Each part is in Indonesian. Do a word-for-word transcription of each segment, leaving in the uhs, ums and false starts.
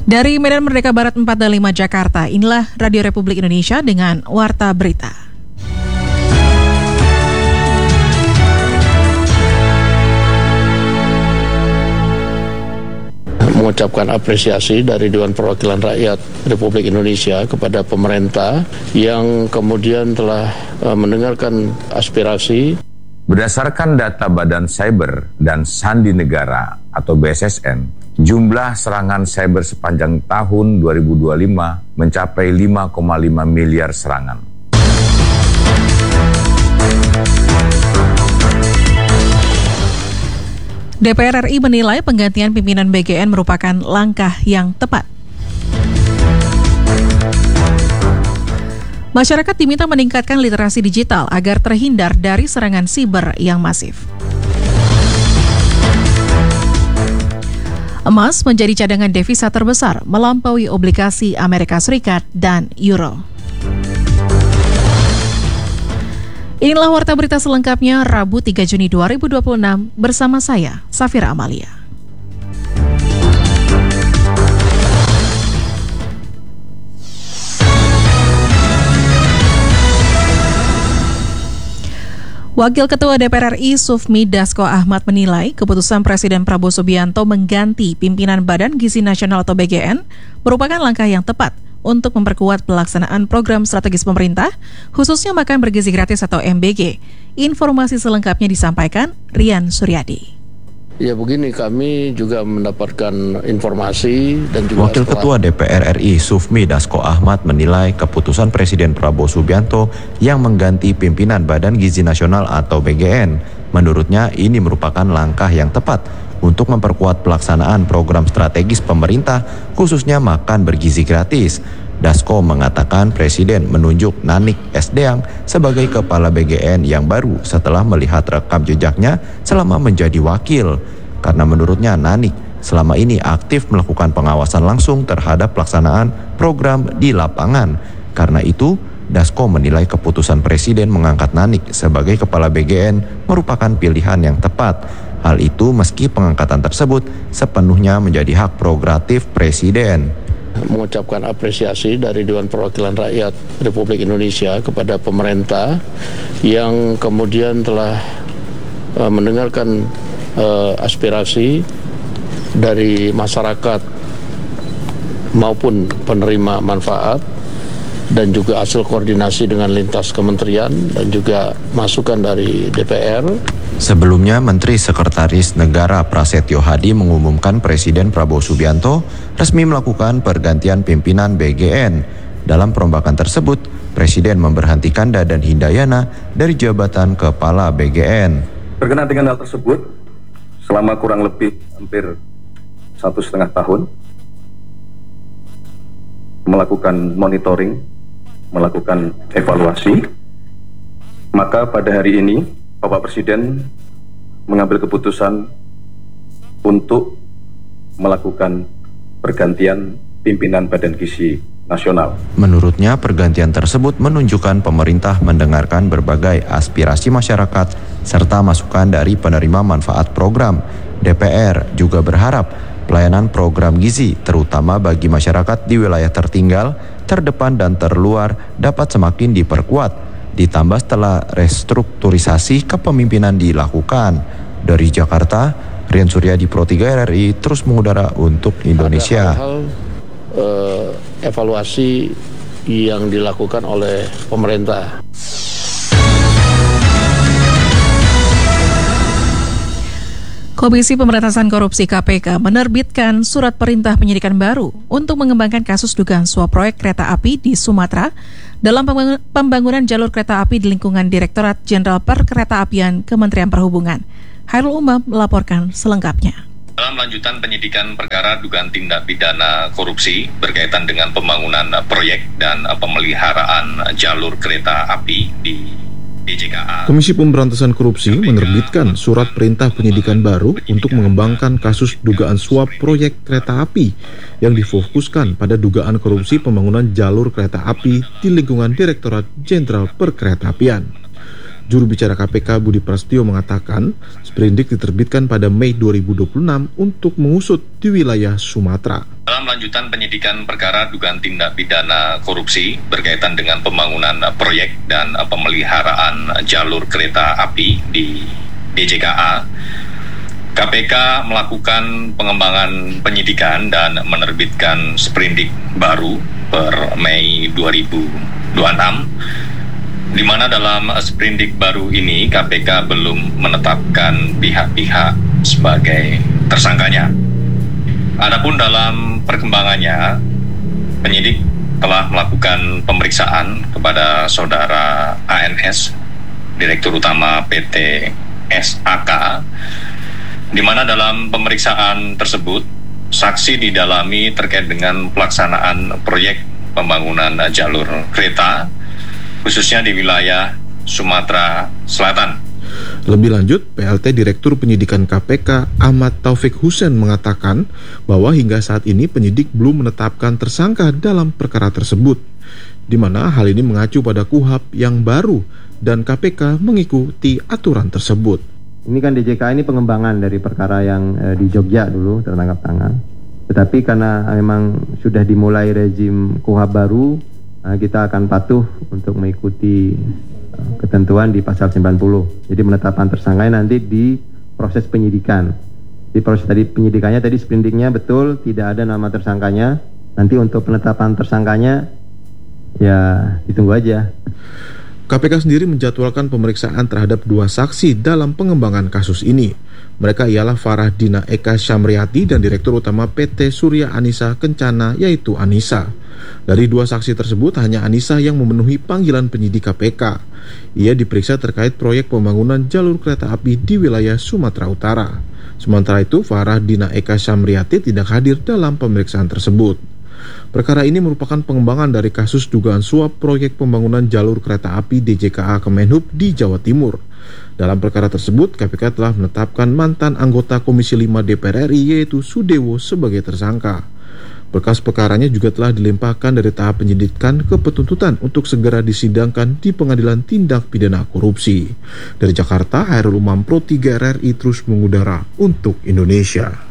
Dari Medan Merdeka Barat empat dan lima Jakarta, inilah Radio Republik Indonesia dengan Warta Berita. Mengucapkan apresiasi dari Dewan Perwakilan Rakyat Republik Indonesia kepada pemerintah yang kemudian telah uh, mendengarkan aspirasi. Berdasarkan data Badan Cyber dan Sandi Negara atau B S S N, jumlah serangan cyber sepanjang tahun dua ribu dua puluh lima mencapai lima koma lima miliar serangan. D P R R I menilai penggantian pimpinan B G N merupakan langkah yang tepat. Masyarakat diminta meningkatkan literasi digital agar terhindar dari serangan siber yang masif. Emas menjadi cadangan devisa terbesar melampaui obligasi Amerika Serikat dan Euro. Inilah Warta Berita selengkapnya Rabu tiga Juni dua ribu dua puluh enam bersama saya, Safira Amalia. Wakil Ketua D P R R I Sufmi Dasko Ahmad menilai keputusan Presiden Prabowo Subianto mengganti pimpinan Badan Gizi Nasional atau B G N merupakan langkah yang tepat untuk memperkuat pelaksanaan program strategis pemerintah, khususnya makan bergizi gratis atau M B G. Informasi selengkapnya disampaikan Rian Suryadi. Ya begini, kami juga mendapatkan informasi dan juga Wakil Ketua D P R R I Sufmi Dasko Ahmad menilai keputusan Presiden Prabowo Subianto yang mengganti pimpinan Badan Gizi Nasional atau B G N. Menurutnya ini merupakan langkah yang tepat untuk memperkuat pelaksanaan program strategis pemerintah, khususnya makan bergizi gratis. Dasko mengatakan Presiden menunjuk Nanik S. Deang sebagai Kepala B G N yang baru setelah melihat rekam jejaknya selama menjadi wakil. Karena menurutnya Nanik selama ini aktif melakukan pengawasan langsung terhadap pelaksanaan program di lapangan. Karena itu, Dasko menilai keputusan Presiden mengangkat Nanik sebagai Kepala B G N merupakan pilihan yang tepat. Hal itu meski pengangkatan tersebut sepenuhnya menjadi hak prerogatif Presiden. Mengucapkan apresiasi dari Dewan Perwakilan Rakyat Republik Indonesia kepada pemerintah yang kemudian telah uh, mendengarkan uh, aspirasi dari masyarakat maupun penerima manfaat dan juga hasil koordinasi dengan lintas kementerian dan juga masukan dari D P R. Sebelumnya, Menteri Sekretaris Negara Prasetyo Hadi mengumumkan Presiden Prabowo Subianto resmi melakukan pergantian pimpinan B G N. Dalam perombakan tersebut, Presiden memberhentikan Dadan Hindayana dari jabatan Kepala B G N. Berkenaan dengan hal tersebut, selama kurang lebih hampir satu setengah tahun, melakukan monitoring, melakukan evaluasi, maka pada hari ini Bapak Presiden mengambil keputusan untuk melakukan pergantian pimpinan Badan Gizi Nasional. Menurutnya, pergantian tersebut menunjukkan pemerintah mendengarkan berbagai aspirasi masyarakat serta masukan dari penerima manfaat program. D P R juga berharap pelayanan program gizi, terutama bagi masyarakat di wilayah tertinggal, terdepan dan terluar dapat semakin diperkuat. Ditambah setelah restrukturisasi kepemimpinan dilakukan. Dari Jakarta, Rian Suryadi Pro tiga R R I terus mengudara untuk Indonesia. Ada hal-hal uh, evaluasi yang dilakukan oleh pemerintah. Komisi Pemberantasan Korupsi K P K menerbitkan surat perintah penyidikan baru untuk mengembangkan kasus dugaan suap proyek kereta api di Sumatera dalam pembangunan jalur kereta api di lingkungan Direktorat Jenderal Perkeretaapian Kementerian Perhubungan. Hairul Umam melaporkan selengkapnya. Dalam lanjutan penyidikan perkara dugaan tindak pidana korupsi berkaitan dengan pembangunan proyek dan pemeliharaan jalur kereta api di D J K A. Komisi Pemberantasan Korupsi menerbitkan surat perintah penyidikan baru untuk mengembangkan kasus dugaan suap proyek kereta api yang difokuskan pada dugaan korupsi pembangunan jalur kereta api di lingkungan Direktorat Jenderal Perkeretaapian. Juru bicara K P K Budi Prasetyo mengatakan, sprindik diterbitkan pada Mei dua ribu dua puluh enam untuk mengusut di wilayah Sumatera. Dalam lanjutan penyidikan perkara dugaan tindak pidana korupsi berkaitan dengan pembangunan proyek dan pemeliharaan jalur kereta api di D J K A, K P K melakukan pengembangan penyidikan dan menerbitkan sprindik baru per Mei dua ribu dua puluh enam, di mana dalam sprindik baru ini K P K belum menetapkan pihak-pihak sebagai tersangkanya. Adapun dalam perkembangannya, penyidik telah melakukan pemeriksaan kepada saudara A N S, Direktur Utama P T S A K, di mana dalam pemeriksaan tersebut saksi didalami terkait dengan pelaksanaan proyek pembangunan jalur kereta khususnya di wilayah Sumatera Selatan. Lebih lanjut, P L T Direktur Penyidikan K P K Ahmad Taufik Husein mengatakan bahwa hingga saat ini penyidik belum menetapkan tersangka dalam perkara tersebut, di mana hal ini mengacu pada K U H P yang baru dan K P K mengikuti aturan tersebut. Ini kan D J K A ini pengembangan dari perkara yang eh, di Jogja dulu tertangkap tangan. Tetapi karena memang sudah dimulai rezim K U H P baru, eh, kita akan patuh untuk mengikuti eh, ketentuan di pasal sembilan puluh. Jadi penetapan tersangka nanti di proses penyidikan. Di proses tadi penyidikannya tadi sprindiknya betul tidak ada nama tersangkanya. Nanti untuk penetapan tersangkanya ya ditunggu aja. K P K sendiri menjadwalkan pemeriksaan terhadap dua saksi dalam pengembangan kasus ini. Mereka ialah Farah Dina Eka Syamriati dan Direktur Utama P T Surya Anissa Kencana, yaitu Anissa. Dari dua saksi tersebut, hanya Anissa yang memenuhi panggilan penyidik K P K. Ia diperiksa terkait proyek pembangunan jalur kereta api di wilayah Sumatera Utara. Sementara itu, Farah Dina Eka Syamriati tidak hadir dalam pemeriksaan tersebut. Perkara ini merupakan pengembangan dari kasus dugaan suap proyek pembangunan jalur kereta api D J K A Kemenhub di Jawa Timur. Dalam perkara tersebut, K P K telah menetapkan mantan anggota Komisi lima D P R R I yaitu Sudewo sebagai tersangka. Berkas perkaranya juga telah dilimpahkan dari tahap penyidikan ke penuntutan untuk segera disidangkan di Pengadilan Tindak Pidana Korupsi. Dari Jakarta, Hairul Umam, Pro tiga R R I terus mengudara untuk Indonesia.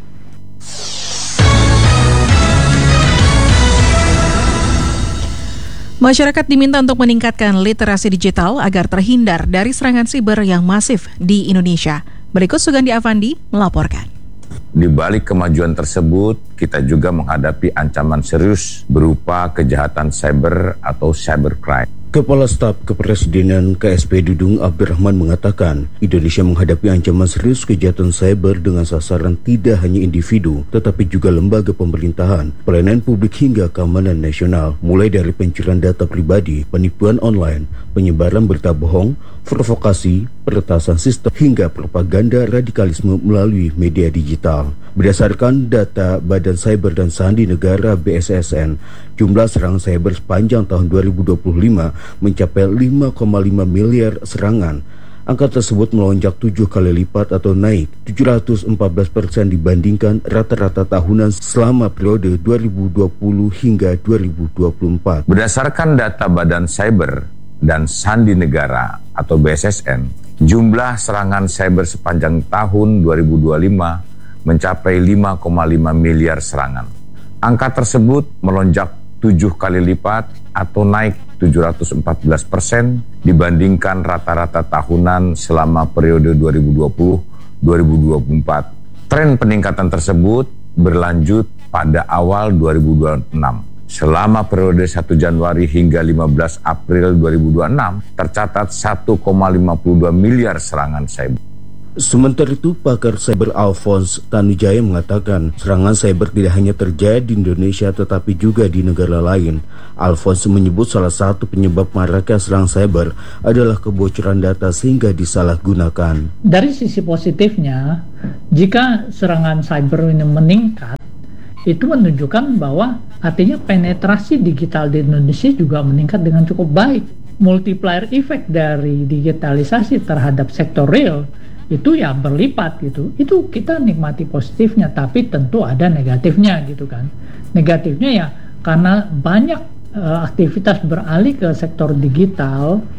Masyarakat diminta untuk meningkatkan literasi digital agar terhindar dari serangan siber yang masif di Indonesia. Berikut Sugandi Avandi melaporkan. Di balik kemajuan tersebut, kita juga menghadapi ancaman serius berupa kejahatan cyber atau cybercrime. Kepala Staf Kepresidenan K S P Dudung Abdurrahman mengatakan, Indonesia menghadapi ancaman serius kejahatan cyber dengan sasaran tidak hanya individu, tetapi juga lembaga pemerintahan, pelayanan publik hingga keamanan nasional, mulai dari pencurian data pribadi, penipuan online, penyebaran berita bohong, provokasi, peretasan sistem, hingga propaganda radikalisme melalui media digital. Berdasarkan data Badan Cyber dan Sandi Negara B S S N, jumlah serangan cyber sepanjang tahun dua ribu dua puluh lima mencapai lima koma lima miliar serangan. Angka tersebut melonjak tujuh kali lipat atau naik tujuh ratus empat belas persen dibandingkan rata-rata tahunan selama periode dua ribu dua puluh hingga dua ribu dua puluh empat. Berdasarkan data Badan Cyber dan Sandi Negara atau B S S N, jumlah serangan cyber sepanjang tahun dua ribu dua puluh lima mencapai lima koma lima miliar serangan. Angka tersebut melonjak tujuh kali lipat atau naik tujuh ratus empat belas persen dibandingkan rata-rata tahunan selama periode dua ribu dua puluh sampai dua ribu dua puluh empat. Tren peningkatan tersebut berlanjut pada awal dua ribu dua puluh enam. Selama periode satu Januari hingga lima belas April dua ribu dua puluh enam, tercatat satu koma lima dua miliar serangan cyber. Sementara itu, pakar cyber Alphonse Tanujaya mengatakan serangan cyber tidak hanya terjadi di Indonesia tetapi juga di negara lain. Alphonse menyebut salah satu penyebab maraknya serangan cyber adalah kebocoran data sehingga disalahgunakan. Dari sisi positifnya, jika serangan cyber ini meningkat, itu menunjukkan bahwa artinya penetrasi digital di Indonesia juga meningkat dengan cukup baik. Multiplier effect dari digitalisasi terhadap sektor real itu ya berlipat gitu. Itu kita nikmati positifnya, tapi tentu ada negatifnya gitu kan. Negatifnya ya karena banyak uh, aktivitas beralih ke sektor digital,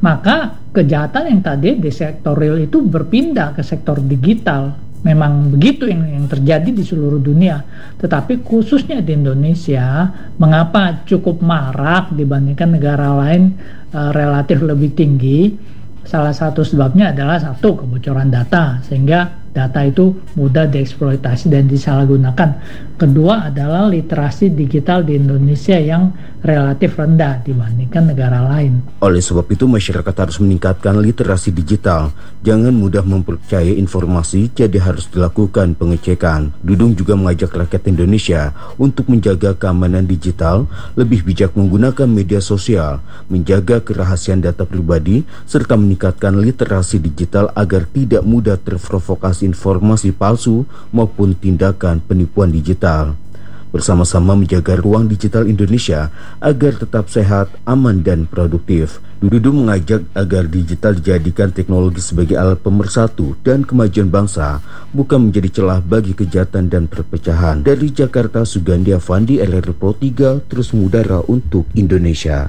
maka kejahatan yang tadi di sektor real itu berpindah ke sektor digital. Memang begitu yang, yang terjadi di seluruh dunia. Tetapi khususnya di Indonesia, mengapa cukup marak dibandingkan negara lain uh, relatif lebih tinggi? Salah satu sebabnya adalah satu, kebocoran data, sehingga data itu mudah dieksploitasi dan disalahgunakan. Kedua adalah literasi digital di Indonesia yang relatif rendah dibandingkan negara lain. Oleh sebab itu, masyarakat harus meningkatkan literasi digital. Jangan mudah mempercayai informasi, jadi harus dilakukan pengecekan. Dudung juga mengajak rakyat Indonesia untuk menjaga keamanan digital, lebih bijak menggunakan media sosial, menjaga kerahasiaan data pribadi, serta meningkatkan literasi digital agar tidak mudah terprovokasi informasi palsu maupun tindakan penipuan digital. Bersama-sama menjaga ruang digital Indonesia agar tetap sehat, aman, dan produktif. Dudung mengajak agar digital dijadikan teknologi sebagai alat pemersatu dan kemajuan bangsa, bukan menjadi celah bagi kejahatan dan perpecahan. Dari Jakarta, Sugandi Avandi, R R I Pro tiga, terus mengudara untuk Indonesia.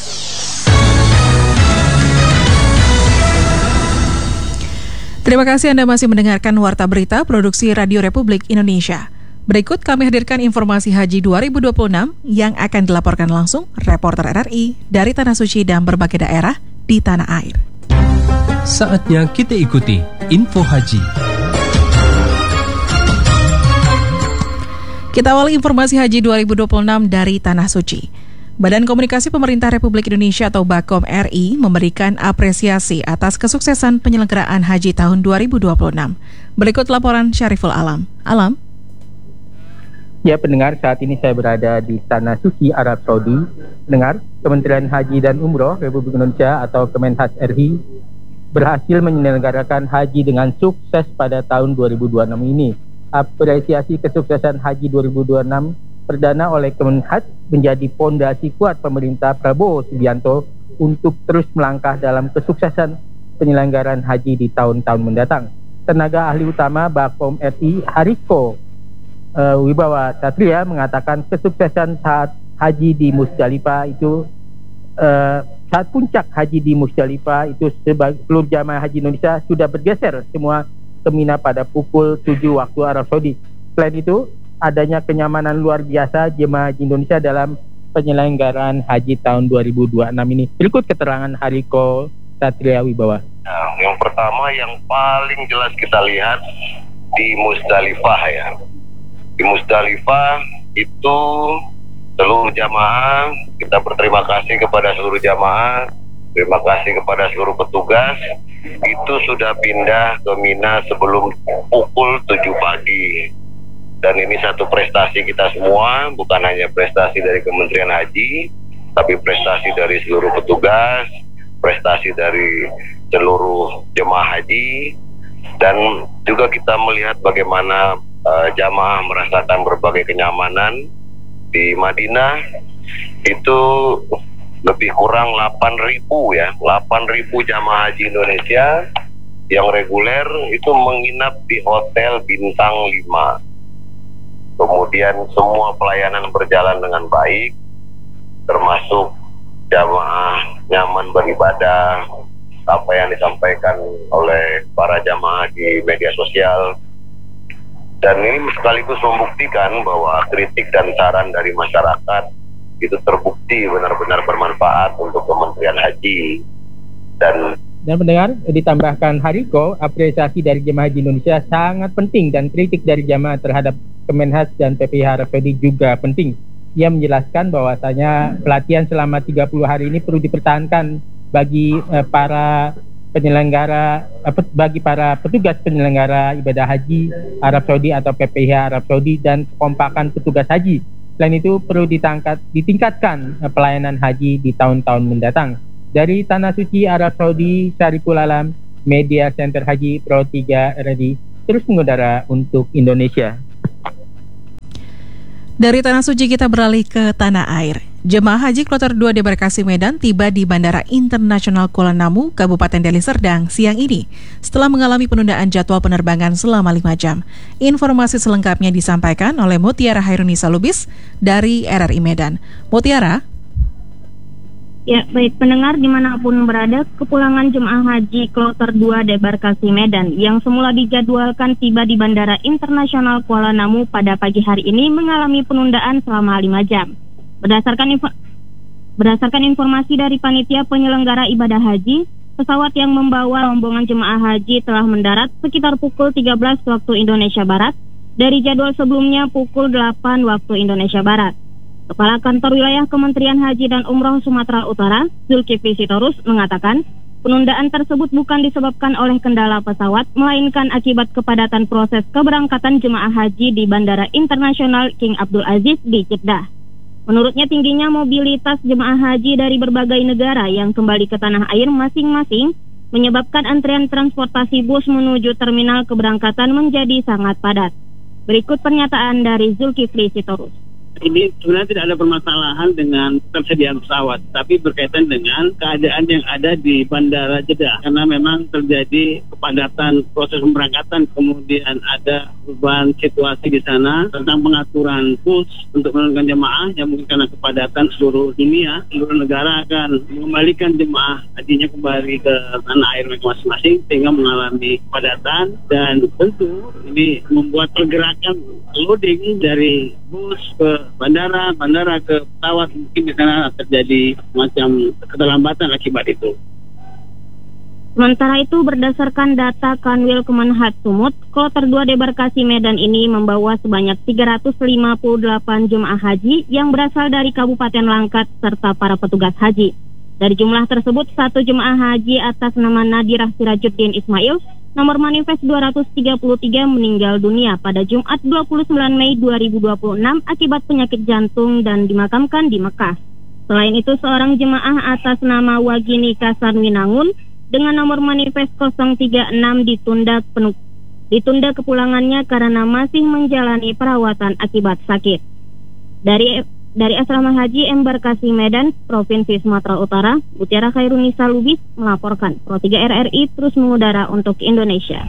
Terima kasih Anda masih mendengarkan Warta Berita Produksi Radio Republik Indonesia. Berikut kami hadirkan informasi Haji dua ribu dua puluh enam yang akan dilaporkan langsung reporter R R I dari Tanah Suci dan berbagai daerah di tanah air. Saatnya kita ikuti Info Haji. Kita awali informasi Haji dua ribu dua puluh enam dari Tanah Suci. Badan Komunikasi Pemerintah Republik Indonesia atau Bakom R I memberikan apresiasi atas kesuksesan penyelenggaraan haji tahun dua ribu dua puluh enam. Berikut laporan Syariful Alam. Alam. Ya pendengar, saat ini saya berada di Tanah Suci, Arab Saudi. Pendengar, Kementerian Haji dan Umroh Republik Indonesia atau Kemenhas R I berhasil menyelenggarakan haji dengan sukses pada tahun dua ribu dua puluh enam ini. Apresiasi kesuksesan haji dua ribu dua puluh enam perdana oleh Kemenhas menjadi fondasi kuat pemerintah Prabowo Subianto untuk terus melangkah dalam kesuksesan penyelenggaraan haji di tahun-tahun mendatang. Tenaga ahli utama Bakom R I Hariko uh, Wibawa Satria mengatakan kesuksesan saat haji di Musdalifah itu uh, saat puncak haji di Musdalifah itu sebagai seluruh jamaah haji Indonesia sudah bergeser semua ke Mina pada pukul tujuh waktu Arab Saudi. Selain itu, adanya kenyamanan luar biasa jemaah haji Indonesia dalam penyelenggaraan haji tahun dua ribu dua puluh enam ini. Berikut keterangan Hariko Satria Wibawa. Nah, yang pertama yang paling jelas kita lihat di Musdalifah ya. Di Musdalifah itu seluruh jamaah, kita berterima kasih kepada seluruh jamaah, terima kasih kepada seluruh petugas, itu sudah pindah ke Mina sebelum pukul tujuh pagi. Dan ini satu prestasi kita semua, bukan hanya prestasi dari Kementerian Haji, tapi prestasi dari seluruh petugas, prestasi dari seluruh jemaah haji, dan juga kita melihat bagaimana uh, jamaah merasakan berbagai kenyamanan di Madinah. Itu lebih kurang delapan ribu ya, delapan ribu jamaah haji Indonesia yang reguler itu menginap di hotel bintang lima. Kemudian semua pelayanan berjalan dengan baik, termasuk jamaah nyaman beribadah, apa yang disampaikan oleh para jamaah di media sosial. Dan ini sekaligus membuktikan bahwa kritik dan saran dari masyarakat itu terbukti benar-benar bermanfaat untuk Kementerian Haji. Dan Dan pendengar, ditambahkan Hariko, apresiasi dari jemaah haji Indonesia sangat penting dan kritik dari jamaah terhadap Kemenhas dan P P H Arab Saudi juga penting. Ia menjelaskan bahwasanya pelatihan selama tiga puluh hari ini perlu dipertahankan bagi eh, para penyelenggara, eh, bagi para petugas penyelenggara ibadah haji Arab Saudi atau P P H Arab Saudi dan kekompakan petugas haji. Selain itu perlu ditangkat, ditingkatkan eh, pelayanan haji di tahun-tahun mendatang. Dari Tanah Suci, Arab Saudi, Syariful Alam, Media Center Haji Pro tiga R R I, terus mengudara untuk Indonesia. Dari Tanah Suci kita beralih ke tanah air. Jemaah Haji Kloter dua Debarkasi Medan tiba di Bandara Internasional Kuala Namu, Kabupaten Deli Serdang siang ini setelah mengalami penundaan jadwal penerbangan selama lima jam. Informasi selengkapnya disampaikan oleh Mutiara Hairunisa Lubis dari R R I Medan. Mutiara. Ya, baik pendengar dimanapun berada, kepulangan jemaah haji Kloter dua Debarkasi Medan yang semula dijadwalkan tiba di Bandara Internasional Kuala Namu pada pagi hari ini mengalami penundaan selama lima jam. Berdasarkan info, berdasarkan informasi dari panitia penyelenggara ibadah haji, pesawat yang membawa rombongan jemaah haji telah mendarat sekitar pukul tiga belas waktu Indonesia Barat dari jadwal sebelumnya pukul delapan waktu Indonesia Barat. Kepala Kantor Wilayah Kementerian Haji dan Umroh Sumatera Utara, Zulkifli Sitorus, mengatakan penundaan tersebut bukan disebabkan oleh kendala pesawat, melainkan akibat kepadatan proses keberangkatan jemaah haji di Bandara Internasional King Abdul Aziz di Jeddah. Menurutnya tingginya mobilitas jemaah haji dari berbagai negara yang kembali ke tanah air masing-masing menyebabkan antrean transportasi bus menuju terminal keberangkatan menjadi sangat padat. Berikut pernyataan dari Zulkifli Sitorus. Ini sebenarnya tidak ada permasalahan dengan persediaan pesawat, tapi berkaitan dengan keadaan yang ada di Bandara Jeddah. Karena memang terjadi kepadatan proses pemberangkatan, kemudian ada perubahan situasi di sana tentang pengaturan bus untuk menurunkan jemaah yang mungkin karena kepadatan seluruh dunia, seluruh negara akan mengembalikan jemaah hajinya kembali ke tanah air mereka masing-masing sehingga mengalami kepadatan, dan tentu ini membuat pergerakan loading dari bus ke bandara, bandara ke pesawat, mungkin di sana terjadi macam keterlambatan akibat itu. Sementara itu, berdasarkan data Kanwil Kemenhad Sumut, Kloter dua Debarkasi Medan ini membawa sebanyak tiga ratus lima puluh delapan jemaah haji yang berasal dari Kabupaten Langkat serta para petugas haji. Dari jumlah tersebut, satu jemaah haji atas nama Nadirah Sirajuddin Ismail, nomor manifest dua ratus tiga puluh tiga, meninggal dunia pada Jumat dua puluh sembilan Mei dua ribu dua puluh enam akibat penyakit jantung dan dimakamkan di Mekah. Selain itu, seorang jemaah atas nama Wagini Kasanwinangun dengan nomor manifest nol tiga enam ditunda penuh, ditunda kepulangannya karena masih menjalani perawatan akibat sakit. Dari Dari Asrama Haji Embarkasi Medan, Provinsi Sumatera Utara, Mutiara Khairunisa Lubis melaporkan. Pro tiga R R I terus mengudara untuk Indonesia.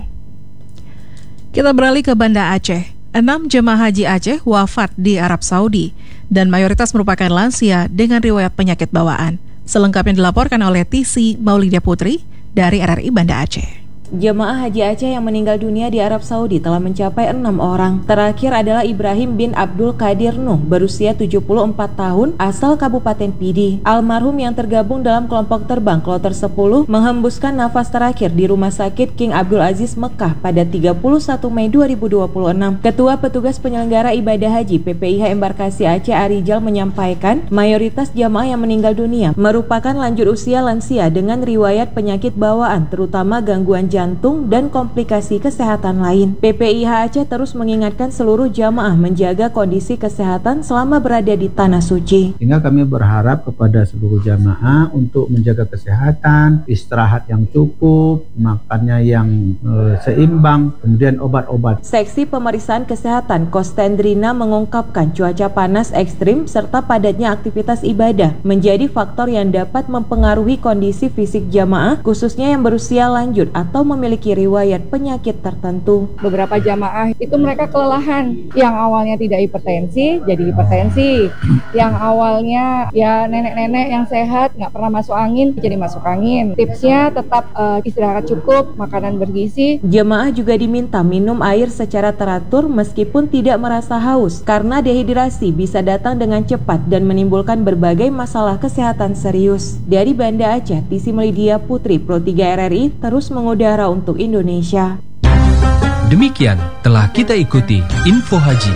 Kita beralih ke Banda Aceh. Enam jemaah haji Aceh wafat di Arab Saudi dan mayoritas merupakan lansia dengan riwayat penyakit bawaan. Selengkapnya dilaporkan oleh T C Maulida Putri dari R R I Banda Aceh. Jemaah haji Aceh yang meninggal dunia di Arab Saudi telah mencapai enam orang. Terakhir adalah Ibrahim bin Abdul Qadir Nuh, berusia tujuh puluh empat tahun, asal Kabupaten Pidi. Almarhum yang tergabung dalam kelompok terbang Kloter sepuluh menghembuskan nafas terakhir di Rumah Sakit King Abdul Aziz Mekah pada tiga puluh satu Mei dua ribu dua puluh enam. Ketua Petugas Penyelenggara Ibadah Haji P P I H Embarkasi Aceh Arijal menyampaikan mayoritas jamaah yang meninggal dunia merupakan lanjut usia lansia dengan riwayat penyakit bawaan, terutama gangguan jantung jantung dan komplikasi kesehatan lain. P P I H Aceh terus mengingatkan seluruh jamaah menjaga kondisi kesehatan selama berada di Tanah Suci. Sehingga kami berharap kepada seluruh jamaah untuk menjaga kesehatan, istirahat yang cukup, makannya yang e, seimbang, kemudian obat-obat. Seksi Pemeriksaan Kesehatan Kostendrina mengungkapkan cuaca panas ekstrim serta padatnya aktivitas ibadah menjadi faktor yang dapat mempengaruhi kondisi fisik jamaah, khususnya yang berusia lanjut atau memiliki riwayat penyakit tertentu. Beberapa jamaah itu mereka kelelahan, yang awalnya tidak hipertensi jadi hipertensi, yang awalnya ya nenek-nenek yang sehat nggak pernah masuk angin jadi masuk angin. Tipsnya tetap uh, istirahat cukup, makanan bergizi. Jemaah juga diminta minum air secara teratur meskipun tidak merasa haus karena dehidrasi bisa datang dengan cepat dan menimbulkan berbagai masalah kesehatan serius. Dari Banda Aceh, Tisi Melidia Putri, Pro tiga R R I terus mengudara untuk Indonesia. Demikian telah kita ikuti Info Haji.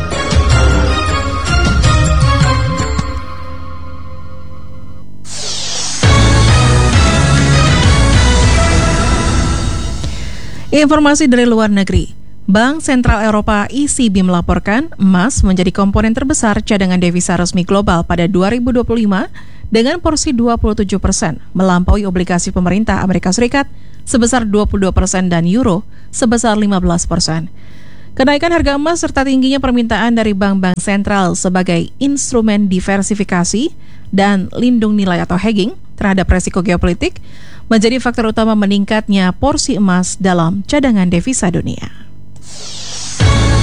Informasi dari luar negeri. Bank Sentral Eropa E C B melaporkan emas menjadi komponen terbesar cadangan devisa resmi global pada dua ribu dua puluh lima dengan porsi dua puluh tujuh persen, melampaui obligasi pemerintah Amerika Serikat sebesar dua puluh dua persen dan euro sebesar lima belas persen. Kenaikan harga emas serta tingginya permintaan dari bank-bank sentral sebagai instrumen diversifikasi dan lindung nilai atau hedging terhadap resiko geopolitik menjadi faktor utama meningkatnya porsi emas dalam cadangan devisa dunia.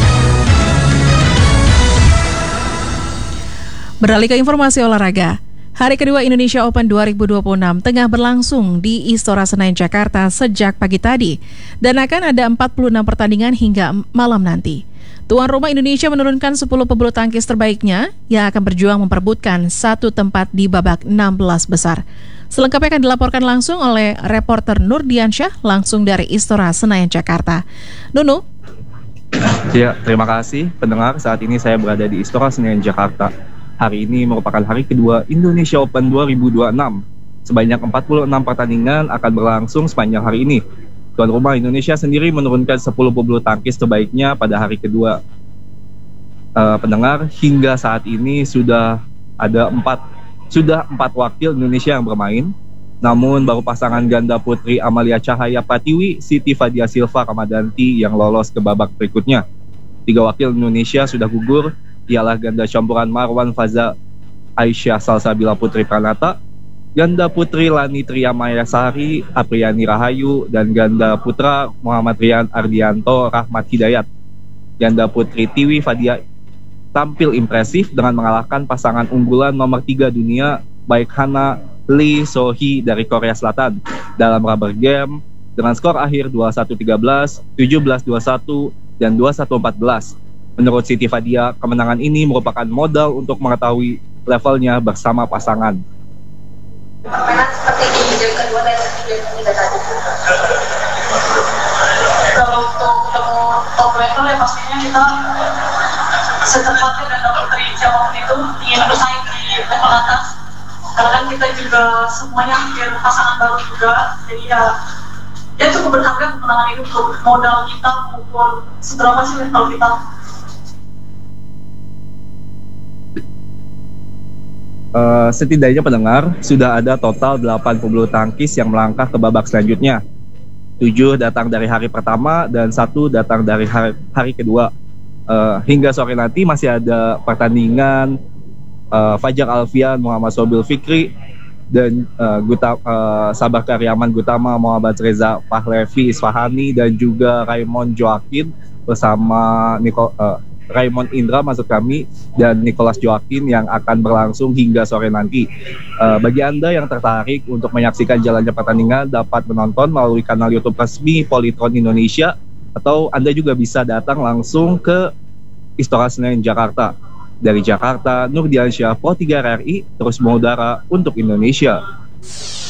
Beralih ke informasi olahraga. Hari kedua Indonesia Open dua ribu dua puluh enam tengah berlangsung di Istora Senayan, Jakarta sejak pagi tadi dan akan ada empat puluh enam pertandingan hingga malam nanti. Tuan rumah Indonesia menurunkan sepuluh pebulu tangkis terbaiknya yang akan berjuang memperebutkan satu tempat di babak enam belas besar. Selengkapnya akan dilaporkan langsung oleh reporter Nur Diansyah langsung dari Istora Senayan, Jakarta. Nunu. Ya, terima kasih pendengar. Saat ini saya berada di Istora Senayan, Jakarta. Hari ini merupakan hari kedua Indonesia Open dua ribu dua puluh enam. Sebanyak empat puluh enam pertandingan akan berlangsung sepanjang hari ini. Tuan rumah Indonesia sendiri menurunkan sepuluh pebulu tangkis terbaiknya pada hari kedua. Uh, pendengar, hingga saat ini sudah ada empat sudah empat wakil Indonesia yang bermain. Namun baru pasangan ganda putri Amalia Cahaya Pratiwi, Siti Fadia Silva Ramadanti yang lolos ke babak berikutnya. Tiga wakil Indonesia sudah gugur, ialah ganda campuran Marwan Faza Aisyah Salsabila Putri Pranata, ganda putri Lani Triamaya Sari Apriani Rahayu, dan ganda putra Muhammad Rian Ardianto Rahmat Hidayat. Ganda putri Tiwi Fadia tampil impresif dengan mengalahkan pasangan unggulan nomor tiga dunia baik Hana Lee So-hee dari Korea Selatan dalam rubber game dengan skor akhir dua puluh satu tiga belas, tujuh belas dua puluh satu, dan dua puluh satu empat belas. Menurut Siti Fadia, kemenangan ini merupakan modal untuk mengetahui levelnya bersama pasangan. Permainan seperti di game kedua dan game ketiga tadi. Kalau untuk ketemu top level ya pastinya kita secepatnya dan dapat terinci apapun itu ingin bersaing di level atas. Karena kan kita juga semuanya hampir pasangan baru juga, jadi ya ya cukup berharga kemenangan itu untuk modal kita maupun seberapa sih level kita. Uh, setidaknya pendengar, sudah ada total delapan pebulu tangkis yang melangkah ke babak selanjutnya. tujuh datang dari hari pertama dan satu datang dari hari, hari kedua. Uh, hingga sore nanti masih ada pertandingan uh, Fajar Alfian, Muhammad Sobil Fikri, dan uh, Guta, uh, Sabar Karyaman Gutama, Muhammad Reza Pahlevi Isfahani, dan juga Raymond Joaquin bersama Nico, uh, Raymond Indra maksud kami, dan Nicholas Joaquin yang akan berlangsung hingga sore nanti. Uh, bagi Anda yang tertarik untuk menyaksikan jalannya pertandingan, dapat menonton melalui kanal YouTube resmi Polytron Indonesia, atau Anda juga bisa datang langsung ke Istora Senayan, Jakarta. Dari Jakarta, Nur Diansyah, Pro tiga R R I, terus mengudara untuk Indonesia.